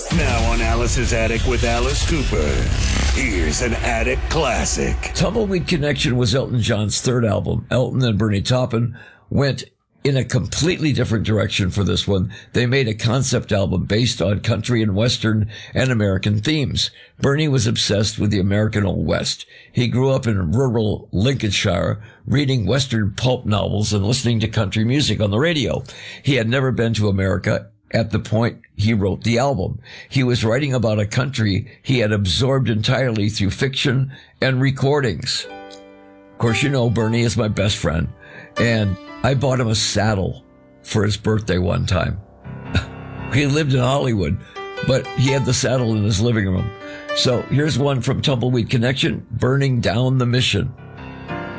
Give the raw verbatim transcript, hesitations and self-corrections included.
Now on Alice's Attic with Alice Cooper, here's an Attic classic. Tumbleweed Connection was Elton John's third album. Elton and Bernie Taupin went in a completely different direction for this one. They made a concept album based on country and Western and American themes. Bernie was obsessed with the American Old West. He grew up in rural Lincolnshire, reading Western pulp novels and listening to country music on the radio. He had never been to America at the point he wrote the album. He was writing about a country he had absorbed entirely through fiction and recordings. Of course, you know, Bernie is my best friend, and I bought him a saddle for his birthday one time. He lived in Hollywood, but he had the saddle in his living room. So here's one from Tumbleweed Connection, Burning Down the Mission.